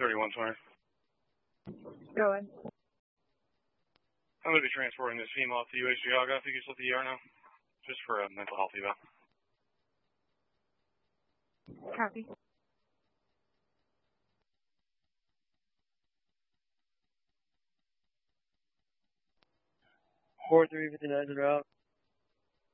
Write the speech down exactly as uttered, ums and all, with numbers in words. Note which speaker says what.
Speaker 1: thirty-one twenty.
Speaker 2: Go ahead.
Speaker 1: I'm going to be transporting this female off to U H Geauga. If you could just let the E R now, just for a mental health eval.
Speaker 2: Copy.
Speaker 3: four three fifty-nine is en route.